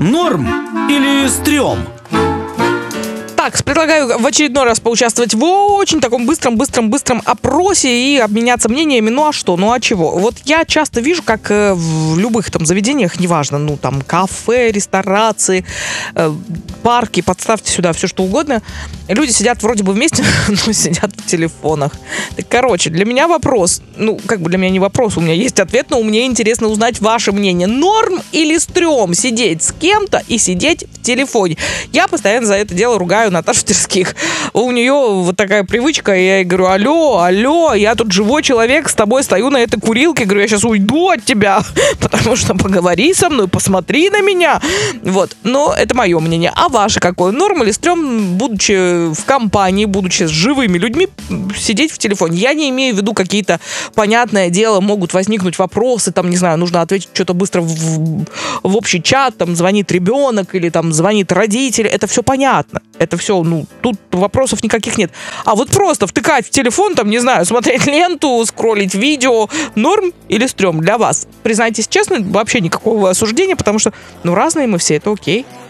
Норм или стрём? Так, предлагаю в очередной раз поучаствовать в очень таком быстром опросе и обменяться мнениями. Ну а что? Ну а чего? Вот я часто вижу, как в любых там заведениях, неважно, ну там кафе, ресторации, парки, подставьте сюда все что угодно, люди сидят вроде бы вместе, но сидят в телефонах. Так, короче, для меня вопрос, ну как бы для меня не вопрос, у меня есть ответ, но мне интересно узнать ваше мнение. Норм или стрём сидеть с кем-то и сидеть в телефоне? Я постоянно за это дело ругаю Наташу Тверских. У нее вот такая привычка, я ей говорю: алло, я тут живой человек, с тобой стою на этой курилке, говорю, я сейчас уйду от тебя, потому что поговори со мной, посмотри на меня. Вот, но это мое мнение. А ваше какое? Норм или стрём, будучи в компании, будучи с живыми людьми, сидеть в телефоне? Я не имею в виду какие-то, понятное дело, могут возникнуть вопросы, там, не знаю, нужно ответить что-то быстро в общий чат, там, звонит ребенок или там звонит родитель, это все понятно. Это все, ну, тут вопросов никаких нет. А вот просто втыкать в телефон, там, не знаю, смотреть ленту, скроллить видео, норм или стрём для вас? Признайтесь честно, вообще никакого осуждения, потому что, ну, разные мы все, это окей.